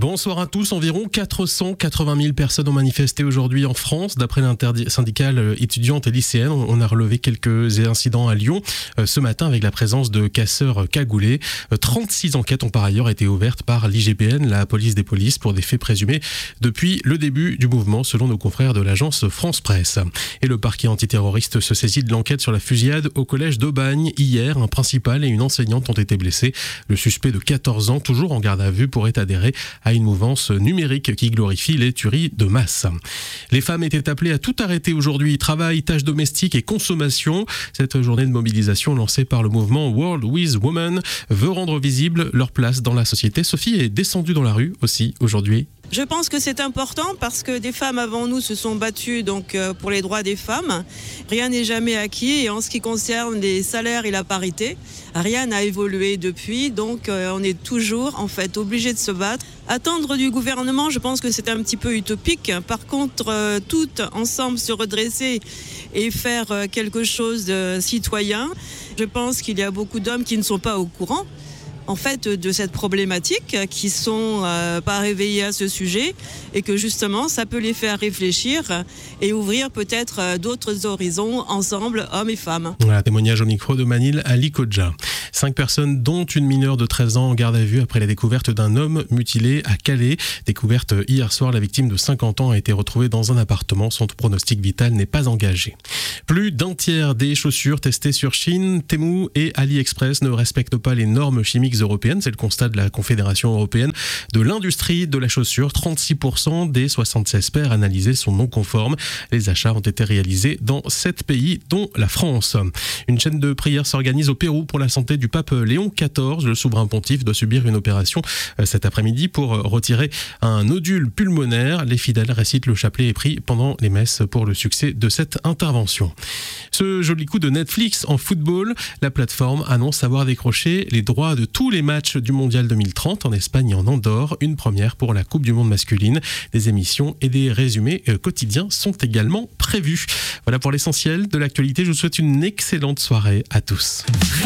Bonsoir à tous. Environ 480 000 personnes ont manifesté aujourd'hui en France. D'après l'intersyndicale étudiante et lycéenne, on a relevé quelques incidents à Lyon ce matin avec la présence de casseurs cagoulés. 36 enquêtes ont par ailleurs été ouvertes par l'IGPN, la police des polices, pour des faits présumés depuis le début du mouvement, selon nos confrères de l'agence France Presse. Et le parquet antiterroriste se saisit de l'enquête sur la fusillade au collège d'Aubagne. Hier, un principal et une enseignante ont été blessés. Le suspect de 14 ans, toujours en garde à vue, pourrait adhérer à une mouvance numérique qui glorifie les tueries de masse. Les femmes étaient appelées à tout arrêter aujourd'hui. Travail, tâches domestiques et consommation. Cette journée de mobilisation lancée par le mouvement World with Women veut rendre visible leur place dans la société. Sophie est descendue dans la rue aussi aujourd'hui. Je pense que c'est important parce que des femmes avant nous se sont battues pour les droits des femmes. Rien n'est jamais acquis et en ce qui concerne les salaires et la parité, rien n'a évolué depuis. Donc on est toujours obligé de se battre. Attendre du gouvernement, je pense que c'est un petit peu utopique. Par contre, toutes ensemble se redresser et faire quelque chose de citoyen. Je pense qu'il y a beaucoup d'hommes qui ne sont pas au courant de cette problématique, qui sont pas réveillés à ce sujet et que justement ça peut les faire réfléchir et ouvrir peut-être d'autres horizons ensemble, hommes et femmes. Voilà, témoignage au micro de Manil Ali Kodja. 5 personnes, dont une mineure de 13 ans en garde à vue après la découverte d'un homme mutilé à Calais. Découverte hier soir, la victime de 50 ans a été retrouvée dans un appartement. Son pronostic vital n'est pas engagé. Plus d'un tiers des chaussures testées sur Chine, Temu et AliExpress ne respectent pas les normes chimiques européennes. C'est le constat de la Confédération européenne de l'industrie de la chaussure. 36% des 76 paires analysées sont non conformes. Les achats ont été réalisés dans 7 pays, dont la France. Une chaîne de prières s'organise au Pérou pour la santé du pape Léon XIV. Le souverain pontife doit subir une opération cet après-midi pour retirer un nodule pulmonaire. Les fidèles récitent le chapelet et prient pendant les messes pour le succès de cette intervention. Ce joli coup de Netflix en football, la plateforme annonce avoir décroché les droits de tous les matchs du Mondial 2030 en Espagne et en Andorre. Une première pour la Coupe du Monde masculine. Des émissions et des résumés quotidiens sont également prévus. Voilà pour l'essentiel de l'actualité. Je vous souhaite une excellente soirée à tous.